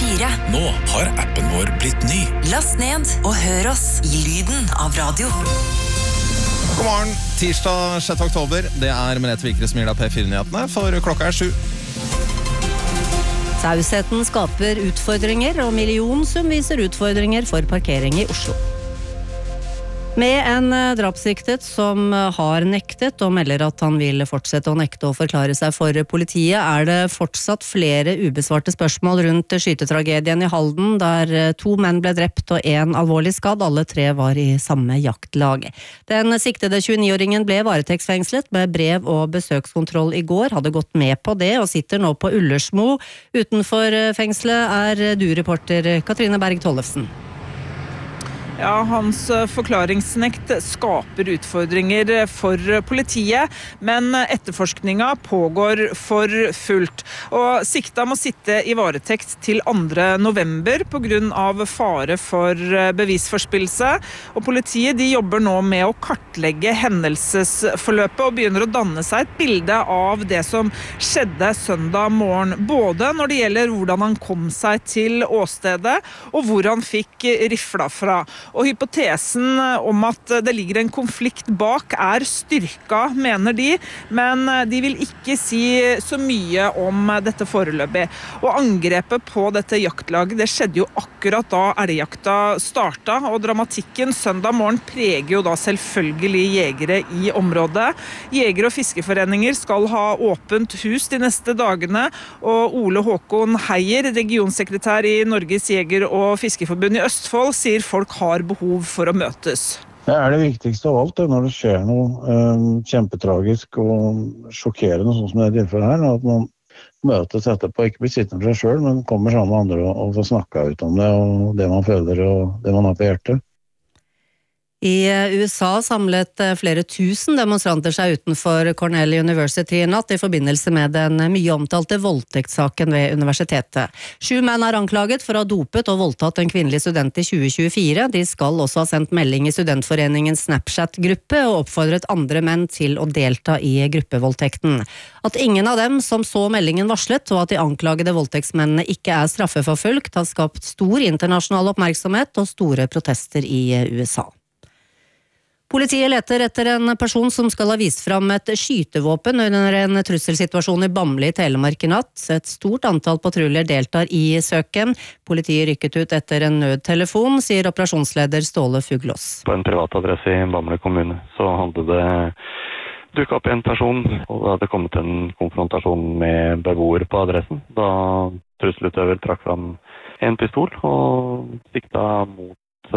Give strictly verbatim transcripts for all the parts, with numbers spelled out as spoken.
fire. Nå har appen vår blitt ny. Last ned og hør oss i lyden av radio. God morgen, tirsdag sjette oktober. Det er Merete Vikre som gir deg P fire-nyhetene, for klokka er sju. Tausheten skaper utfordringer, og millionsum viser utfordringer for parkering i Oslo. Med en drapssiktet som har nektet og melder at han vil fortsette å nekte å forklare seg for politiet, er det fortsatt flere ubesvarte spørsmål rundt skytetragedien i Halden, der to menn ble drept og en alvorlig skadd. Alle tre var i samme jaktlag. Den siktede tjueni-åringen ble varetektsfengslet med brev og besøkskontroll i går, hadde gått med på det og sitter nå på Ullersmo. Utenfor fengselet er du reporter Katrine Berg Tollefsen. Ja, hans forklaringsnekt skaper utfordringer for politiet, men etterforskninga pågår for fullt. Og sikta må sitte i varetekt til andre november på grunn av fare for bevisforspillelse. Og politiet de jobber nå med å kartlegge hendelsesforløpet og begynner å danne seg et bilde av det som skjedde søndag morgen. Både når det gjelder hvordan han kom seg til åstedet og hvor han fikk rifla fra. Og hypotesen om at det ligger en konflikt bak er styrka, mener de, men de vil ikke si så mye om dette foreløpig. Og angrepet på dette jaktlaget, det skjedde jo akkurat da elgjakta startet, og dramatikken søndag morgen preger jo da selvfølgelig jegere i området. Jeger- og fiskeforeninger skal ha åpent hus de neste dagene, og Ole Håkon Heier, regionsekretær i Norges Jeger- og Fiskeforbund i Østfold, sier folk har behov for å møtes. Det er det viktigste av alt, det, når det skjer noe um, kjempetragisk og sjokkerende, sånn som det er tilfellet her, at man møtes etterpå, ikke blir sittende for seg selv, men kommer sammen med andre og, og får snakka ut om det, og det man føler og det man har på hjertet. I U S A samlet flere tusen demonstranter seg utenfor Cornell University i natt i forbindelse med den mye omtalte voldtektssaken ved universitetet. Sju menn er anklaget for å ha dopet og voldtatt en kvinnelig student i tjue tjuefire. De skal også ha sendt melding i studentforeningens Snapchat-gruppe og oppfordret andre menn til å delta i gruppevoldtekten. At ingen av dem som så meldingen varslet, og at de anklagede voldtektsmennene ikke er straffeforfulgt, har skapt stor internasjonal oppmerksomhet og store protester i U S A. Politiet leter etter en person som skal ha vist fram et skytevåpen under en trusselsituasjon i Bamble i Telemark i natt. Et stort antall patruljer deltar i søken. Politiet rykket ut etter en nødtelefon, sier operasjonsleder Ståle Fuglås. På en privat adresse i Bamble kommune så hadde det dukket opp en person, og det hadde kommet en konfrontasjon med beboer på adressen. Da trusselutøver trakk fram en pistol og sikta mot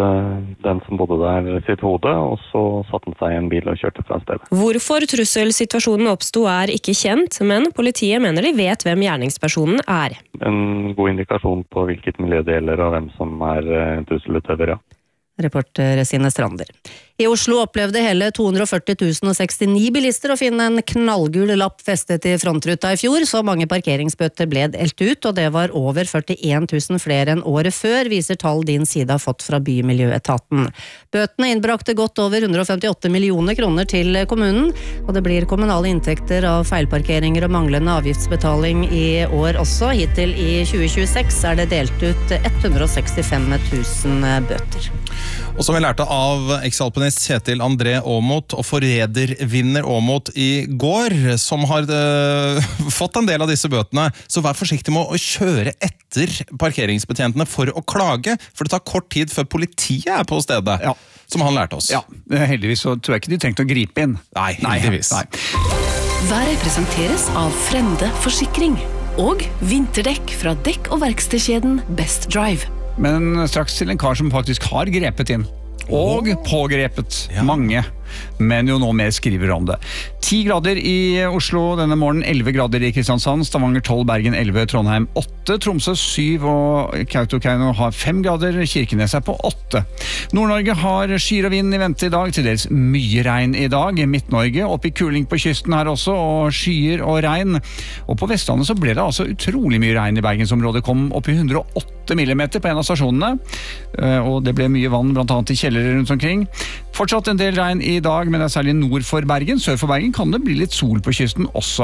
den som bodde der sitt hode, og så satte han seg i en bil og kjørte fra stedet. Hvorfor trusselsituasjonen oppstod er ikke kjent, men politiet mener de vet hvem gjerningspersonen er. En god indikasjon på hvilket miljø det gjelder og hvem som er trusselutøver, ja. Reporter Sine Strander. I Oslo opplevde hele to hundre og førti tusen og sekstini bilister å finne en knallgul lapp festet i frontruta i fjor, så mange parkeringsbøter ble delt ut, og det var over førtien tusen flere enn året før, viser tall din side har fått fra Bymiljøetaten. Bøtene innbrakte godt over hundre og femtiåtte millioner kroner til kommunen, og det blir kommunale inntekter av feilparkeringer og manglende avgiftsbetaling i år også. Hittil i tjue tjueseks er det delt ut ett hundre og sekstifem tusen bøter. Og som vi lærte av eksalpinist Kjetil André Aamodt og forrædervinner Aamodt i går, som har uh, fått en del av disse bøtene, så vær forsiktig med å kjøre etter parkeringsbetjentene for å klage, for det tar kort tid før politiet er på stedet, ja. Som han lærte oss. Ja, heldigvis så tror jeg ikke de trengte å gripe inn. Nei, heldigvis. Nei, nei. Været presenteres av Frende Forsikring og vinterdekk fra dekk- og verkstedkjeden Best Drive. Men straks til en kar som faktisk har grepet inn. Og pågrepet ja. Mange. Men jo nå mer skriver om det. ti grader i Oslo denne morgenen, elleve grader i Kristiansand, Stavanger tolv, Bergen elleve, Trondheim åtte, Tromsø syv og Kautokeino har fem grader, Kirkenes er på åtte. Nord-Norge har skyer og vind i vente i dag, til dels mye regn i dag. Midt-Norge opp i kuling på kysten her også, og skyer og regn. Og på Vestlandet så ble det altså utrolig mye regn i Bergensområdet, kom opp i hundre og åtte millimeter på en av stasjonene, og det ble mye vann blant annet i kjellere rundt omkring. Fortsatt en del regn i dag, men det er særlig nord for Bergen. Sør for Bergen kan det bli litt sol på kysten også.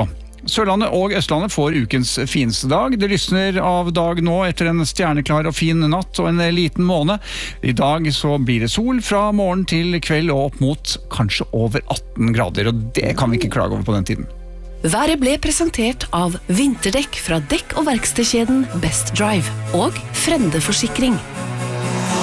Sørlandet og Østlandet får ukens fineste dag. Det lysner av dag nå etter en stjerneklar og fin natt og en liten måned. I dag så blir det sol fra morgen til kveld og opp mot kanskje over atten grader, og det kan vi ikke klage over på den tiden. Været ble presentert av vinterdekk fra dekk- og verkstedkjeden Best Drive og Frende Forsikring.